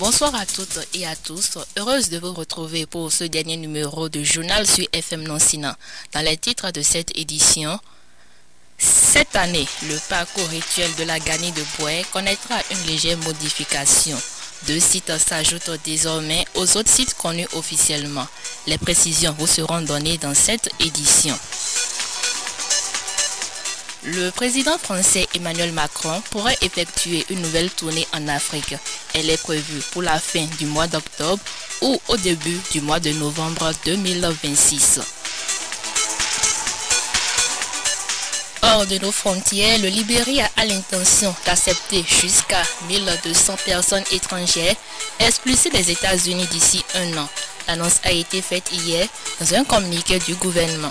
Bonsoir à toutes et à tous. Heureuse de vous retrouver pour ce dernier numéro de Journal sur FM Nancina. Dans les titres de cette édition, cette année, le parcours rituel de la Gani de Boué connaîtra une légère modification. 2 sites s'ajoutent désormais aux autres sites connus officiellement. Les précisions vous seront données dans cette édition. Le président français Emmanuel Macron pourrait effectuer une nouvelle tournée en Afrique. Elle est prévue pour la fin du mois d'octobre ou au début du mois de novembre 2026. Hors de nos frontières, le Libéria a l'intention d'accepter jusqu'à 1200 personnes étrangères expulsées des États-Unis d'ici un an. L'annonce a été faite hier dans un communiqué du gouvernement.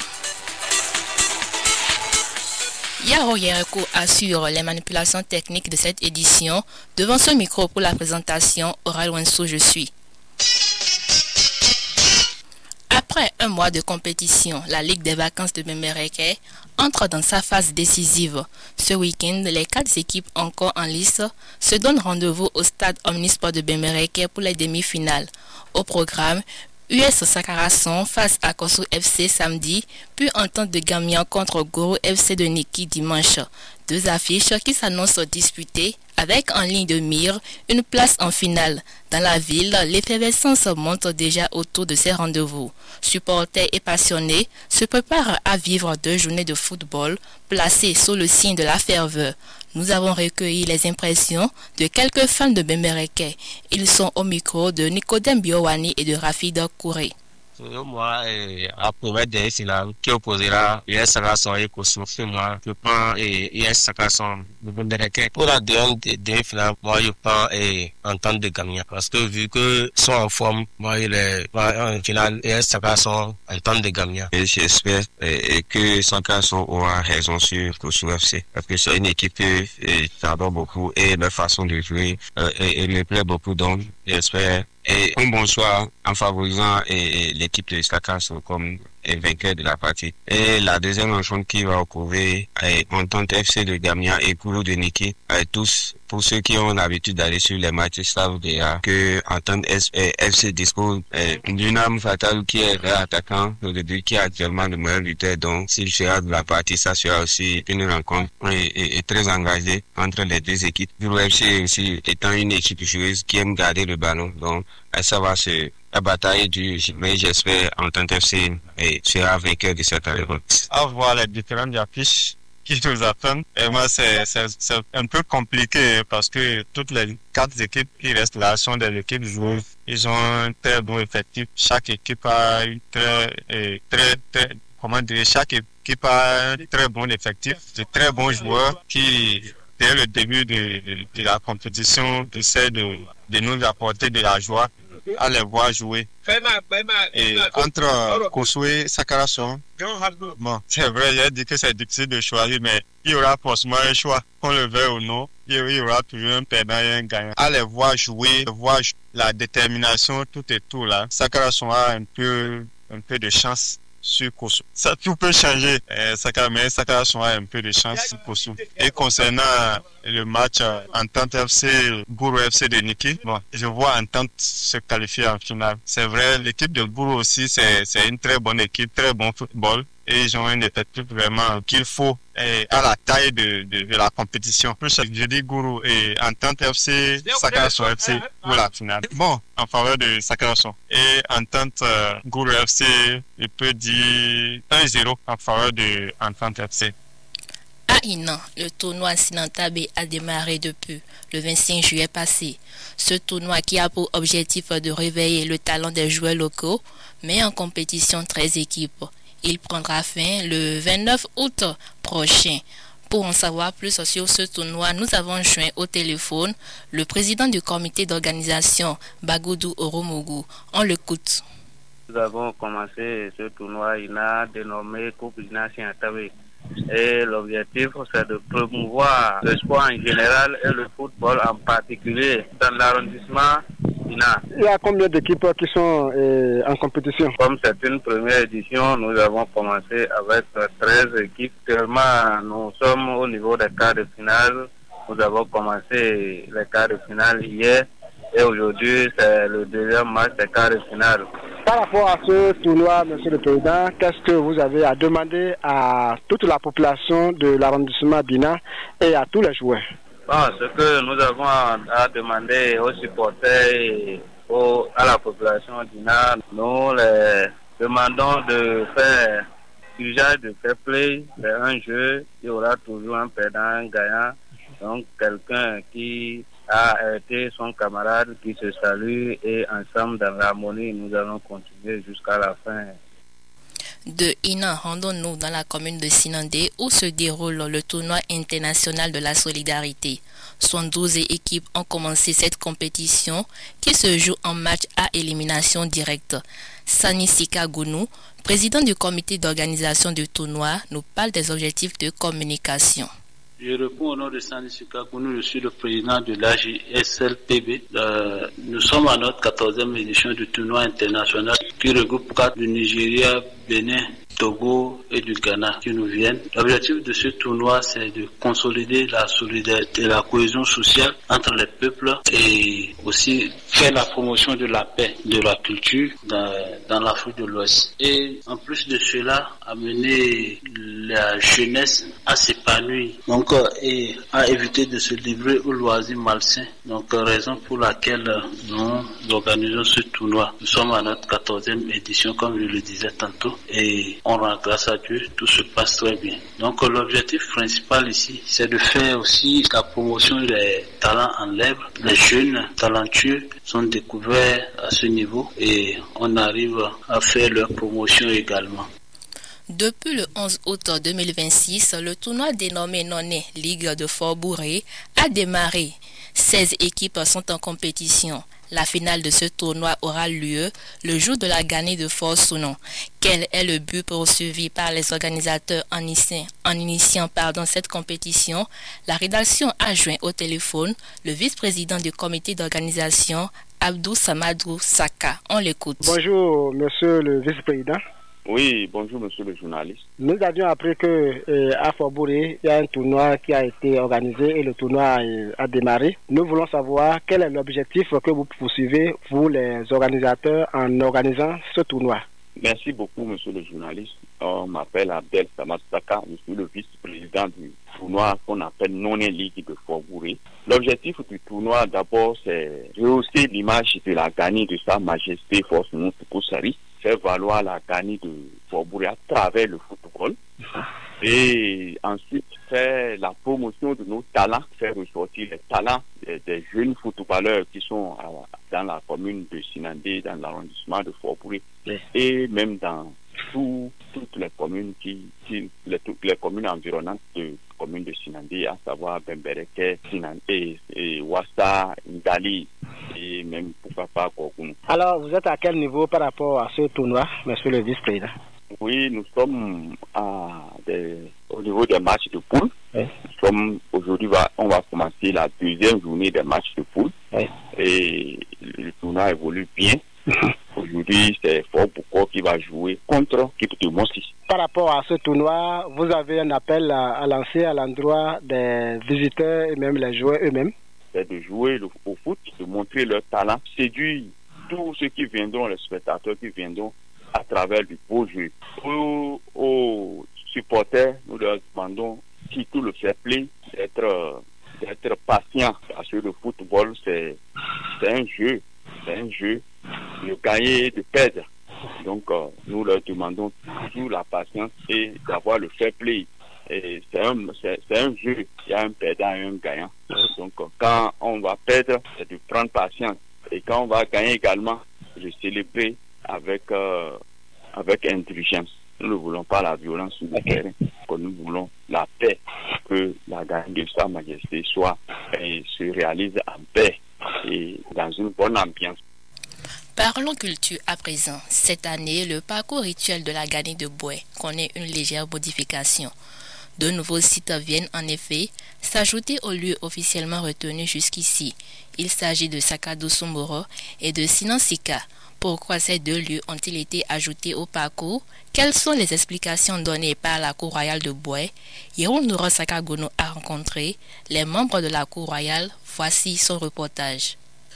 Yaro Yereko assure les manipulations techniques de cette édition. Devant ce micro pour la présentation, Oral Wenso, je suis. Après un mois de compétition, la Ligue des vacances de Bembereke entre dans sa phase décisive. Ce week-end, les 4 équipes encore en lice se donnent rendez-vous au stade Omnisport de Bembereke pour les demi-finales. Au programme, US Sakarason face à Kosso FC samedi, puis Entente de Gamian contre Goro FC de Niki dimanche. 2 affiches qui s'annoncent disputées avec en ligne de mire une place en finale. Dans la ville, l'effervescence monte déjà autour de ces rendez-vous. Supporters et passionnés se préparent à vivre 2 journées de football placées sous le signe de la ferveur. Nous avons recueilli les impressions de quelques fans de Bembereke. Ils sont au micro de Nicodème Biowani et de Rafida Kouré. Moi, après c'est là qui opposera US Sakason et Kosso. Moi, je prends US Sakason de Bembereke. Pour la demi-finale, moi, je prends Entente de Gamian. Parce que vu que sont en forme, moi, il est en finale US Sakason, Entente de Gamian. Et j'espère que Sakason aura raison sur Kosso FC. Parce que c'est une équipe que j'adore beaucoup et leur façon de jouer et me plaît beaucoup. Donc, j'espère. Et un bonsoir en favorisant l'équipe de Sakason comme vainqueur de la partie. Et la deuxième rencontre qui va occorrer Entente FC de Gamian et Kourou de Niki. Tous, pour ceux qui ont l'habitude d'aller sur les matchs, savent déjà que Entente FC dispose d'une arme fatale qui est attaquant au début, qui est actuellement le meilleur lutteur. Donc, s'il sera de la partie, ça sera aussi une rencontre et très engagée entre les 2 équipes. Kourou FC aussi étant une équipe joueuse qui aime garder le ballon. Donc, ça va se bataille mais j'espère Entente FC sera vainqueur de cette rencontre. À voir les différentes affiches qui nous attendent. Et moi, c'est un peu compliqué parce que toutes les 4 équipes qui restent là sont des équipes joueuses. Ils ont un très bon effectif. Chaque équipe a une chaque équipe a un très bon effectif, de très bons joueurs qui, dès le début de la compétition, essaient de nous apporter de la joie à les voir jouer. Et entre Kosso et Sakarason, bon, c'est vrai, j'ai dit que c'est difficile de choisir, mais il y aura forcément un choix, qu'on le veuille ou non, il y aura toujours un perdant et un gagnant. À les voir jouer, voir la détermination, tout et tout là, Sakarason a un peu de chance sur Kosso. Ça tout peut changer. Sakarason a un peu de chance sur Kosso. Et concernant le match Entente FC, Goro FC de Niki, bon, je vois Entente se qualifier en finale. C'est vrai, l'équipe de Goro aussi, c'est une très bonne équipe, très bon football. Et ils ont un effectif vraiment qu'il faut à la taille de la compétition. Plus je dis Goro et Entente FC, Sakarason FC pour la finale. Bon, en faveur de Sakarason. Et Entente Goro FC, je peux dire 1-0 en faveur de Entente FC. À Inan, le tournoi Sinantabe a démarré depuis le 25 juillet passé. Ce tournoi qui a pour objectif de réveiller le talent des joueurs locaux, met en compétition 13 équipes. Il prendra fin le 29 août prochain. Pour en savoir plus sur ce tournoi, nous avons joint au téléphone le président du comité d'organisation, Bagoudou Oromougou. On l'écoute. Nous avons commencé ce tournoi INA dénommé Coupe INA Sinantabe. Et l'objectif, c'est de promouvoir le sport en général et le football en particulier dans l'arrondissement INA. Il y a combien d'équipes qui sont en compétition? Comme c'est une première édition, nous avons commencé avec 13 équipes. Actuellement, nous sommes au niveau des quarts de finale. Nous avons commencé les quarts de finale hier Et aujourd'hui, c'est le deuxième match des quarts de finale. Par rapport à ce tournoi, Monsieur le Président, qu'est-ce que vous avez à demander à toute la population de l'arrondissement Bina et à tous les joueurs? Ce que nous avons à demander aux supporters et à la population Bina, nous les demandons de faire usage de fair play. C'est un jeu, il y aura toujours un perdant, un gagnant. Donc quelqu'un qui a été son camarade, qui se salue et ensemble dans l'harmonie, nous allons continuer jusqu'à la fin. De Ina, rendons-nous dans la commune de Sinandé où se déroule le tournoi international de la solidarité. 72 équipes ont commencé cette compétition qui se joue en match à élimination directe. Sani Sika Gounou, président du comité d'organisation du tournoi, nous parle des objectifs de communication. Je réponds au nom de Sani Sika Gounou, je suis le président de l'AJSLPB. Nous sommes à notre 14e édition du tournoi international qui regroupe 4 du Nigeria, Bénin, Togo et du Ghana qui nous viennent. L'objectif de ce tournoi, c'est de consolider la solidarité et la cohésion sociale entre les peuples et aussi faire la promotion de la paix, de la culture dans l'Afrique de l'Ouest. Et en plus de cela, amener la jeunesse à s'épanouir et à éviter de se livrer aux loisirs malsains. Donc, raison pour laquelle nous organisons ce tournoi. Nous sommes à notre 14e édition, comme je le disais tantôt, et on rend grâce à Dieu, tout se passe très bien. Donc, l'objectif principal ici, c'est de faire aussi la promotion des talents en lèvres. Les jeunes talentueux sont découverts à ce niveau et on arrive à faire leur promotion également. Depuis le 11 août 2026, le tournoi dénommé Noné Ligue de Fort-Bourré a démarré. 16 équipes sont en compétition. La finale de ce tournoi aura lieu le jour de la gagnée de Fort-Sounon. Quel est le but poursuivi par les organisateurs en initiant cette compétition? La rédaction a joint au téléphone le vice-président du comité d'organisation, Abdou Samadou Saka. On l'écoute. Bonjour, monsieur le vice-président. Oui, bonjour monsieur le journaliste. Nous avions appris que à Fort-Bourré, il y a un tournoi qui a été organisé et le tournoi a démarré. Nous voulons savoir quel est l'objectif que vous poursuivez, vous les organisateurs, en organisant ce tournoi. Merci beaucoup monsieur le journaliste. On m'appelle Abdel Samad Saka, je suis le vice-président du tournoi qu'on appelle Noné Ligue de Fort-Bourré. L'objectif du tournoi d'abord c'est rehausser l'image de la gagnée de Sa Majesté Fort-Sounon Toukou-Sari, faire valoir la gagnée de Fort-Bourré à travers le football et ensuite faire la promotion de nos talents, faire ressortir les talents des jeunes footballeurs qui sont dans la commune de Sinandé, dans l'arrondissement de Fort-Bourré et même dans toutes les communes les communes environnantes de commune de Sinandé, à savoir Bembereke, Sinandé, Ouassa, Ngali et même pourquoi pas Kokoum. Alors vous êtes à quel niveau par rapport à ce tournoi, monsieur le vice-président? Oui, nous sommes au niveau des matchs de poule. Oui. Aujourd'hui, on va commencer la deuxième journée des matchs de poule. Oui. Et le tournoi évolue bien. Aujourd'hui, c'est Fort Boucau qui va jouer contre l'équipe de Mossi. Par rapport à ce tournoi, vous avez un appel à lancer à l'endroit des visiteurs et même les joueurs eux-mêmes? C'est de jouer au foot, de montrer leur talent, séduire tous ceux qui viendront, les spectateurs qui viendront à travers du beau jeu. Aux supporters, nous leur demandons surtout le fair play, d'être patient, parce que le football c'est un jeu, de gagner et de perdre. Donc nous leur demandons toujours la patience et d'avoir le fair play. Et c'est un jeu, il y a un perdant et un gagnant. Donc quand on va perdre, c'est de prendre patience. Et quand on va gagner également, de célébrer avec intelligence. Nous ne voulons pas la violence sur le terrain, que nous voulons la paix, que la gagnée de Sa Majesté se réalise en paix et dans une bonne ambiance. Parlons culture à présent. Cette année, le parcours rituel de la gagnée de Boué connaît une légère modification. De nouveaux sites viennent en effet s'ajouter aux lieux officiellement retenus jusqu'ici. Il s'agit de Sakadou Sumboro et de Sinansika. Pourquoi ces deux lieux ont-ils été ajoutés au parcours? Quelles sont les explications données par la Cour royale de Boué? Yerounuro Sakagono a rencontré les membres de la Cour royale. Voici son reportage.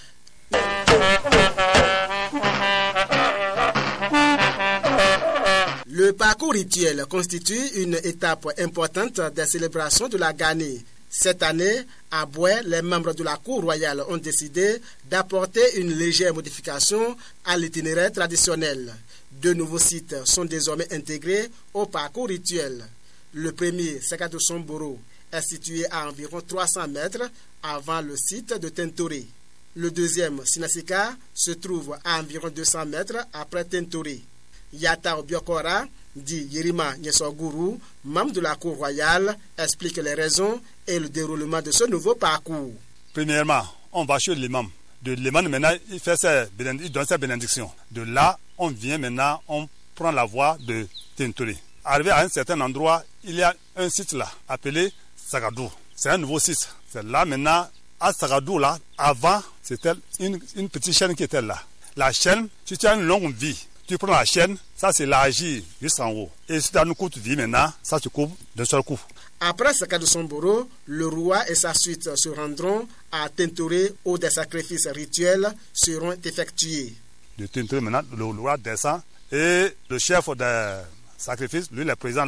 Le parcours rituel constitue une étape importante des célébrations de la Gani. Cette année, à Boué, les membres de la Cour royale ont décidé d'apporter une légère modification à l'itinéraire traditionnel. 2 nouveaux sites sont désormais intégrés au parcours rituel. Le premier, Sakadou Somboro, est situé à environ 300 mètres avant le site de Tentoré. Le deuxième, Sinasika, se trouve à environ 200 mètres après Tentoré. Yata Obiokora, dit Yerima Nyesoguru, membre de la Cour royale, explique les raisons et le déroulement de ce nouveau parcours. Premièrement, on va chez l'imam. De l'imam, maintenant, il donne sa bénédiction. De là, on vient maintenant, on prend la voie de Tentoré. Arrivé à un certain endroit, il y a un site là, appelé Sagadou. C'est un nouveau site. C'est là maintenant, à Sagadou là, avant, c'était une petite chaîne qui était là. La chaîne, si tu as une longue vie, tu prends la chaîne, ça c'est l'agir juste en haut. Et si tu as une courte vie maintenant, ça se coupe d'un seul coup. Après Sakadou Somboro, le roi et sa suite se rendront à Tentoré où des sacrifices rituels seront effectués. De Tentoré maintenant, le roi descend et le chef des sacrifices, lui le président,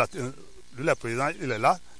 il est là.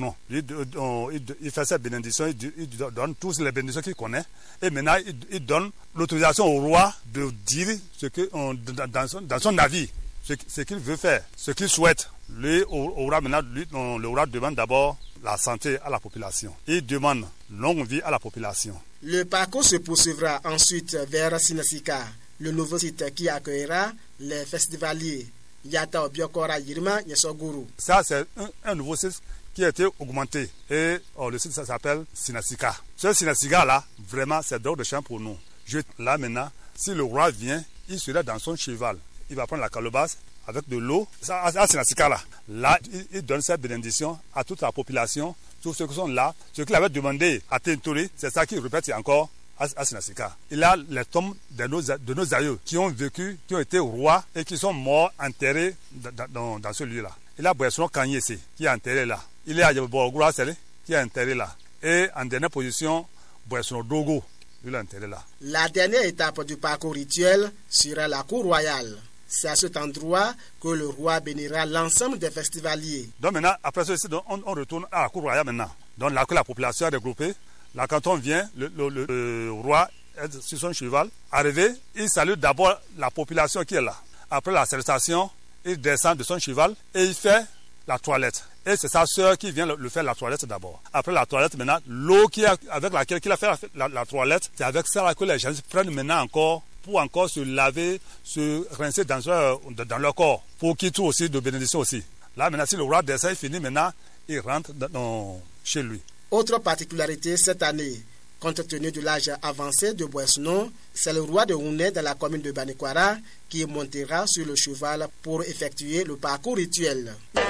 Il fait sa bénédiction, il donne tous les bénédictions qu'il connaît. Et maintenant, il donne l'autorisation au roi de dire ce que, dans son avis, ce qu'il veut faire, ce qu'il souhaite. Le roi demande d'abord la santé à la population. Il demande longue vie à la population. Le parcours se poursuivra ensuite vers Sinasika, le nouveau site qui accueillera les festivaliers. Yata Obiokora Yerima Nyesoguru. Ça, c'est un nouveau site qui a été augmenté. Et le site, ça s'appelle Sinasika. Ce Sinasika-là, vraiment, c'est drôle de champ pour nous. Là, maintenant, si le roi vient, il sera dans son cheval. Il va prendre la calebasse avec de l'eau. À Sinasika-là, là, il donne sa bénédiction à toute la population, tous ceux qui sont là. Ce qu'il avait demandé à Tentoré, c'est ça qu'il répète encore à Sinasika. Il a les tombes de nos aïeux qui ont vécu, qui ont été rois et qui sont morts enterrés dans ce lieu-là. Il a Boisson Kanyese qui est enterré là. Il y a Yabogoura Sele qui est enterré là. Et en dernière position, Boisson Dogo, lui est enterré là. La dernière étape du parcours rituel sera la cour royale. C'est à cet endroit que le roi bénira l'ensemble des festivaliers. Donc maintenant, après ceci, on retourne à la cour royale maintenant. Donc là que la population est regroupée. Là quand on vient, le roi est sur son cheval. Arrivé, il salue d'abord la population qui est là. Après la salutation, il descend de son cheval et il fait la toilette. Et c'est sa sœur qui vient le faire la toilette d'abord. Après la toilette, maintenant, l'eau avec laquelle il a fait la toilette, c'est avec ça que les gens prennent maintenant encore pour encore se laver, se rincer dans leur corps, pour qu'ils trouvent aussi de bénédiction aussi. Là, maintenant, si le roi descend, il finit maintenant, il rentre chez lui. Autre particularité cette année, compte tenu de l'âge avancé de Boissenon, c'est le roi de Houné dans la commune de Banikwara qui montera sur le cheval pour effectuer le parcours rituel.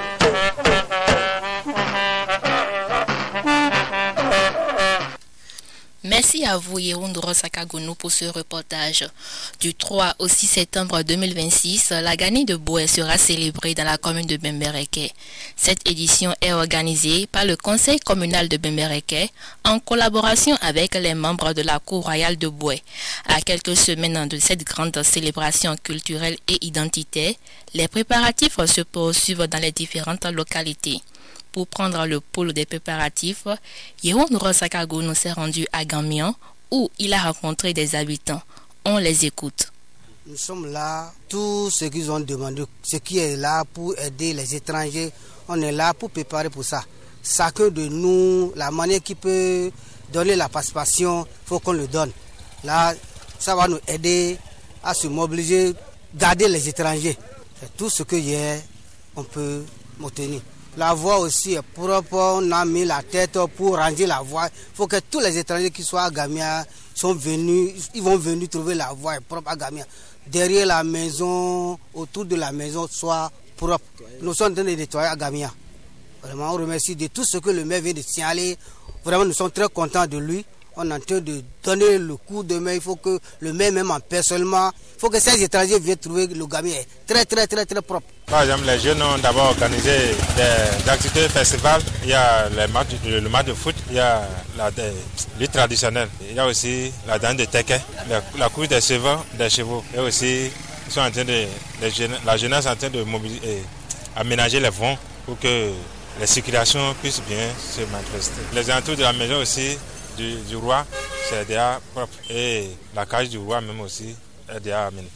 Merci à vous, Yerundro Sakagounou, pour ce reportage. Du 3 au 6 septembre 2026, la Gani de Boué sera célébrée dans la commune de Bembereke. Cette édition est organisée par le Conseil communal de Bembereke en collaboration avec les membres de la Cour royale de Boué. À quelques semaines de cette grande célébration culturelle et identitaire, les préparatifs se poursuivent dans les différentes localités. Pour prendre le pouls des préparatifs, Yerundro Sakagounou s'est rendu à Gamian où il a rencontré des habitants. On les écoute. Nous sommes là, tout ce qu'ils ont demandé, ce qui est là pour aider les étrangers, on est là pour préparer pour ça. Chacun de nous, la manière qui peut donner la participation, il faut qu'on le donne. Là, ça va nous aider à se mobiliser, garder les étrangers. C'est tout ce que hier, on peut obtenir. La voie aussi est propre, on a mis la tête pour ranger la voie. Il faut que tous les étrangers qui sont à Gamia ils vont venir trouver la voie propre à Gamia. Derrière la maison, autour de la maison, soit propre. Nous sommes en train de nettoyer à Gamia. Vraiment, on remercie de tout ce que le maire vient de signaler. Vraiment, nous sommes très contents de lui. On est en train de donner le coup de main. Il faut que le maire, même en personnellement, il faut que ces étrangers viennent trouver le Gamia très, très, très, très propre. Par exemple, les jeunes ont d'abord organisé des activités festivals. Il y a le match de foot, il y a la lutte traditionnelle, il y a aussi la danse de teke, la course des chevaux. Et aussi, ils sont en train la jeunesse est en train de aménager les vents pour que les circulations puissent bien se manifester. Les alentours de la maison aussi du roi, c'est déjà propre. Et la cage du roi même aussi est déjà amenée.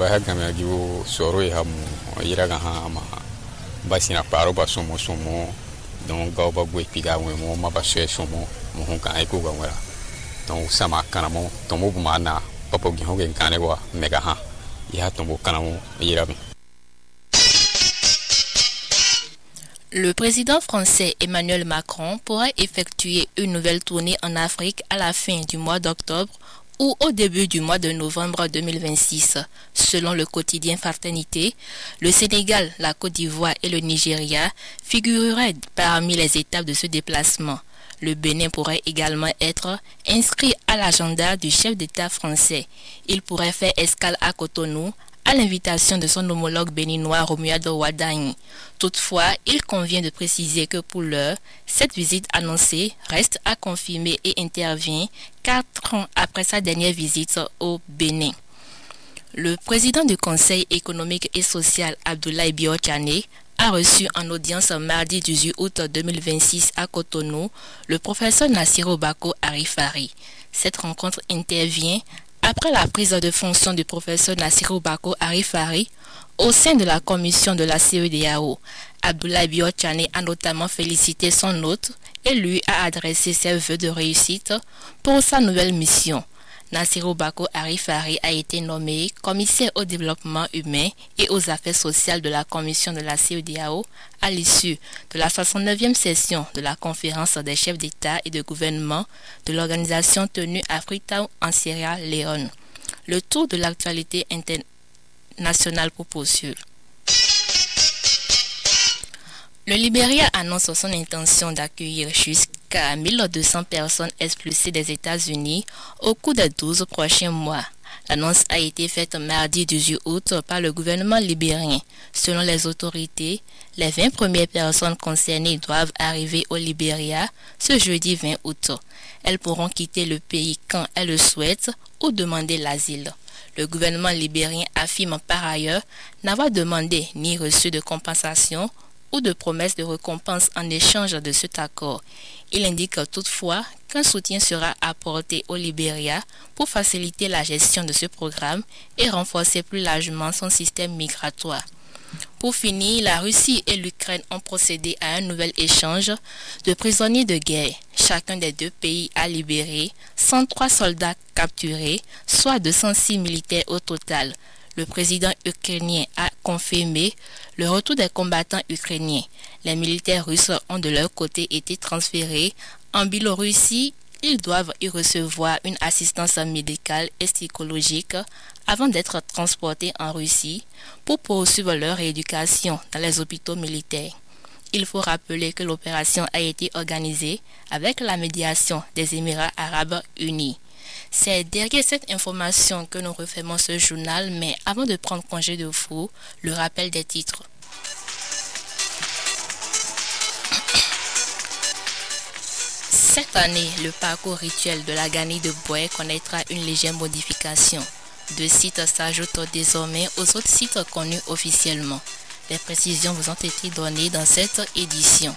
Le président français Emmanuel Macron pourrait effectuer une nouvelle tournée en Afrique à la fin du mois d'octobre ou au début du mois de novembre 2026. Selon le quotidien Fraternité, le Sénégal, la Côte d'Ivoire et le Nigeria figureraient parmi les étapes de ce déplacement. Le Bénin pourrait également être inscrit à l'agenda du chef d'État français. Il pourrait faire escale à Cotonou à l'invitation de son homologue béninois Romualdo Wadagni. Toutefois, il convient de préciser que pour l'heure, cette visite annoncée reste à confirmer et intervient 4 ans après sa dernière visite au Bénin. Le président du Conseil économique et social Abdoulaye Biotchane a reçu en audience mardi 18 août 2026 à Cotonou le professeur Nassirou Bako Arifari. Cette rencontre intervient après la prise de fonction du professeur Nassirou Bako Arifari au sein de la commission de la CEDEAO. Abdoulaye Biotchane a notamment félicité son hôte et lui a adressé ses vœux de réussite pour sa nouvelle mission. Nassirou Bako Arifari a été nommé commissaire au développement humain et aux affaires sociales de la commission de la CEDEAO à l'issue de la 69e session de la conférence des chefs d'État et de gouvernement de l'organisation tenue à Freetown en Sierra Leone. Le tour de l'actualité internationale pour poursuivre. Le Libéria annonce son intention d'accueillir jusqu'à 1200 personnes expulsées des États-Unis au cours des 12 prochains mois. L'annonce a été faite mardi 18 août par le gouvernement libérien. Selon les autorités, les 20 premières personnes concernées doivent arriver au Libéria ce jeudi 20 août. Elles pourront quitter le pays quand elles le souhaitent ou demander l'asile. Le gouvernement libérien affirme par ailleurs n'avoir demandé ni reçu de compensation ou de promesses de récompense en échange de cet accord. Il indique toutefois qu'un soutien sera apporté au Libéria pour faciliter la gestion de ce programme et renforcer plus largement son système migratoire. Pour finir, la Russie et l'Ukraine ont procédé à un nouvel échange de prisonniers de guerre. Chacun des deux pays a libéré 103 soldats capturés, soit 206 militaires au total. Le président ukrainien a confirmé le retour des combattants ukrainiens. Les militaires russes ont de leur côté été transférés en Biélorussie. Ils doivent y recevoir une assistance médicale et psychologique avant d'être transportés en Russie pour poursuivre leur rééducation dans les hôpitaux militaires. Il faut rappeler que l'opération a été organisée avec la médiation des Émirats arabes unis. C'est derrière cette information que nous refermons ce journal, mais avant de prendre congé de vous, le rappel des titres. Cette année, le parcours rituel de la Gani de Boué connaîtra une légère modification. 2 sites s'ajoutent désormais aux autres sites connus officiellement. Les précisions vous ont été données dans cette édition.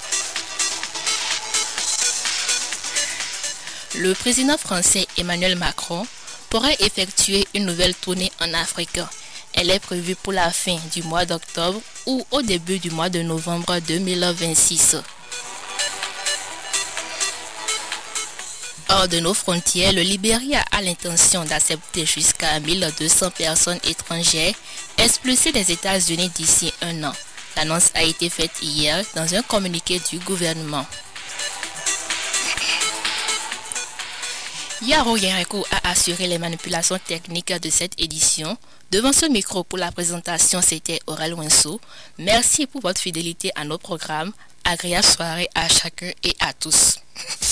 Le président français Emmanuel Macron pourrait effectuer une nouvelle tournée en Afrique. Elle est prévue pour la fin du mois d'octobre ou au début du mois de novembre 2026. Hors de nos frontières, le Libéria a l'intention d'accepter jusqu'à 1200 personnes étrangères expulsées des États-Unis d'ici 1 an. L'annonce a été faite hier dans un communiqué du gouvernement. Yaro Yereko a assuré les manipulations techniques de cette édition. Devant ce micro pour la présentation, c'était Aurel Winsou. Merci pour votre fidélité à nos programmes. Agréable soirée à chacun et à tous.